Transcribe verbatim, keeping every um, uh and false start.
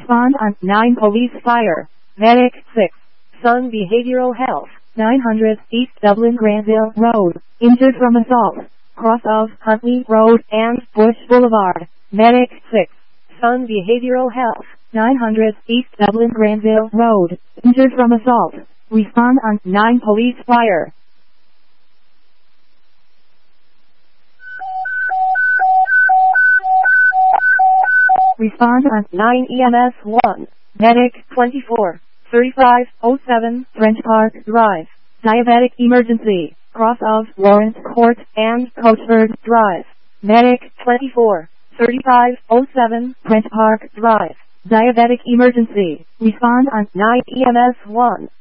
Respond on nine Police Fire. Medic six. Sun Behavioral Health. nine hundred East Dublin Granville Road. Injured from assault. Cross of Huntley Road and Bush Boulevard. Medic six. Sun Behavioral Health. nine hundred East Dublin Granville Road. Injured from assault. Respond on nine Police Fire. Respond on nine E M S one. Medic twenty-four. thirty-five oh seven French Park Drive. Diabetic emergency. Cross of Lawrence Court and Coachford Drive. Medic twenty-four. thirty-five oh seven French Park Drive. Diabetic emergency. Respond on nine E M S one.